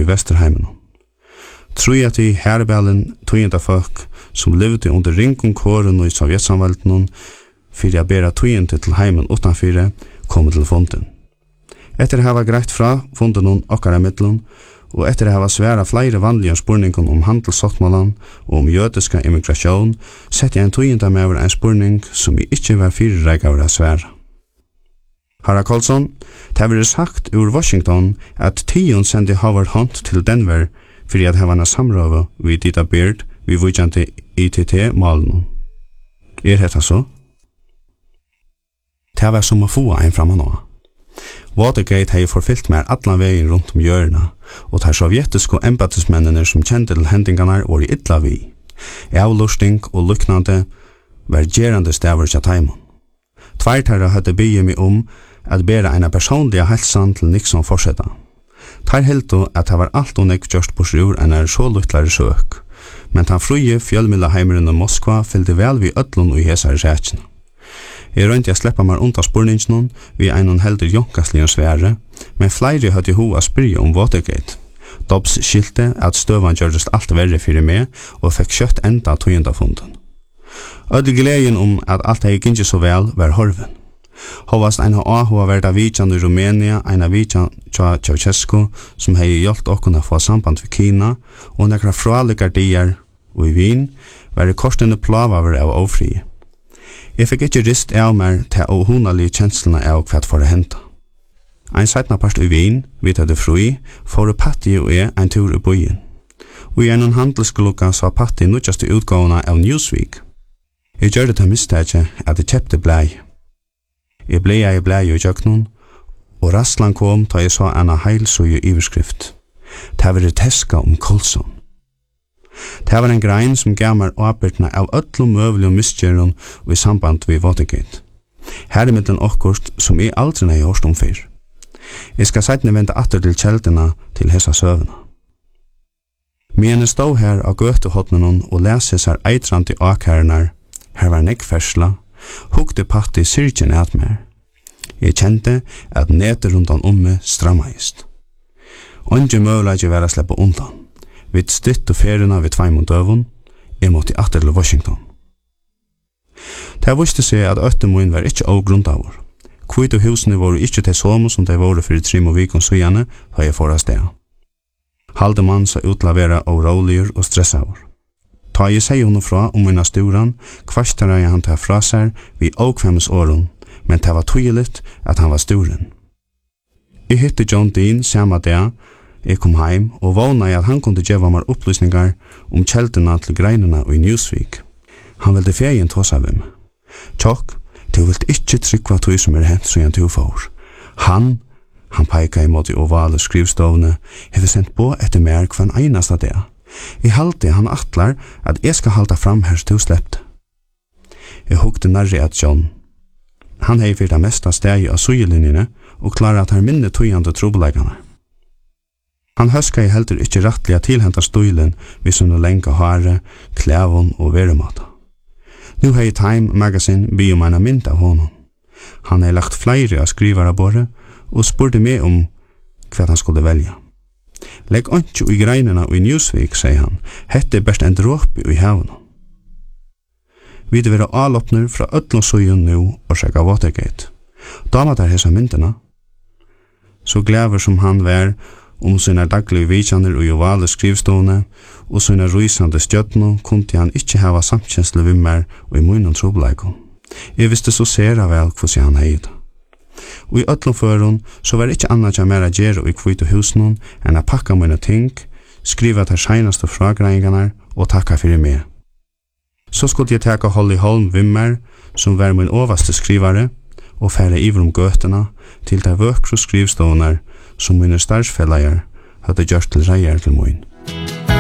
i Vesterheimen. Tror at i herrebellen tøyenda folk som levde under ringen kåren i Sovjetsamvelden for å bære tøyende til heimen utenfor kom til fonden. Etter å ha greit fra fonden noen okkara middelen, og etter å ha sværa flere vanlige spurninger om handelssottmålen og om jødiska immigrasjon, sette jeg en tøyenda med over en spurning som jeg ikke var fyrirreik av å svære. Harald Karlsson, det har vært sagt ur Washington at Tion sendte Howard Hunt til Denver for at hava en samrøve vid Dita Beard vi vujjante ITT-malen. Detta så? Det var som å få en framme nå. Watergate har forfyllt mer atlan veien rundt om hjørna, og de sovjetiske embedsmennene som kjente til hendingarna var i ytla vi. Avlusting og luknande var gerande stavur til taimon. Tveirtara hadde bygget meg at bæra eina personlige helsan til Nixon forsetta. Tar heldu at det var alt og nekv gjørst borsur enn så luttlare søk, men ta fruje fjölmillaheimeren i Moskva fyllte vel vi öllun og hesar rækina. Jeg rønte jeg sleppa meg undan spurningen vi einon heldur jonkasligen svære, men flere hadde ho a spyrja om Watergate. Dobbs skilte at støvan gjørst alt verre fyrir meg og fekk kjøtt enda tøyendafunden. Ödel gleden om at alt hei ikke så vel var horven. Hovast ein hva verda vidjan i Rumænia, ein vidjan tja Ceausescu, som hei hjelpt okkuna få samband med Kina, og nekra fraligar dier og i Wien, var korsende plavaver av ofri. Jeg fikk ikke rist av meg til å hunalige kjenslene av hva for å hente. Ein seitna part i Wien, vi hadde fri, for Patti og jeg en tur i byen. Og i en handelsglukka så Patti nødjaste utgående av Newsweek. Jeg gjør det til mistakje at jeg kjøpte blei. Jeg blei i jøknun, og Rasslan kom da jeg så en heilsøye iverskrift. Det var teska om Colson. Det var en grein som gav meg åpyrtene av öllum møvelig og misgjøren og i samband med Watergate. Her er middelen okkurst som jeg aldri har hørt om før. Jeg skal seitne vente atter til kjeldina til hessa søvna. Men jeg stod her av gøtehotnen og lese seg eitrand i akhernar. Her var nekkfersla, hukte Patti syrkjen at mer. Jeg kjente at netet rundt meg strammeist. Onge møvleidje var å slippe undan. Vi stytt og ferina vid tveimund døvun, jeg måtte atter til Washington. Det visste seg at øttemoen var ikkje avgrunndavur. Kvitt og husene var ikkje til somo som de var for 3 vikon sujane, da jeg får av sted. Haldemann sa utlavera av råligur og stressavur. Ta jeg seg henne fra om minna sturan, kvarstara jeg han ta fra seg vid åkvemmes åren, men det var tydelig at han var sturen. Jeg hitte John Dean samme dag. Jeg kom heim og vågna at han kunne gjeva meg opplysningar om kjeldina til greinina i Newsweek. Han ville fegin tåsa av dem. Tjokk, du vilt ikkje trykva tog som hent så jeg for. Han peika imot i ovale skrivstovne, hefur sendt på etter mer hver einasta dag. Jeg halte han atlar at jeg skal halda fram her til sleppt. Jeg hukte nærri at John. Han hei fyrir det mesta stegi av sujelinjene og klarar at han minne tøyande trobeleggane. Han høska i heldur ikkje rattliga tilhenta stoilen vid sånne lenka hare, klævon og verumata. Nu hei Time Magazine by om en mynd av honom. Han hei lagt flere av skrivara båre og spurte meg om hva han skulle velja. Legg ikke i greinene i Newsweek, sier han. Hette best en dråpe i havnen. Vi vil være avloppner fra Øtlåsøyen nå og sjekke Watergate. Damer der hessa myndene. Så glæver som han var om sine daglige vidkjenner og ovale skrivstående og sine rysande stjøttene kunne han ikke hava samkjensle ved meg og i munnen trobeleikon. Jeg visste så sera vel hvordan han heid. Og i Øtlånføren så var det ikke annet jeg mer gjerra i Kvite husen enn å pakka mine ting, skriva til seinaste fragreiningarna og takka fyrir meg. Så skulle jeg teka Holly Holm Wimmer, som var min overste skrivare, og fære iver om gøtena til de vøkru skrivstånar som mine starsfellager hadde gjort til reier til min.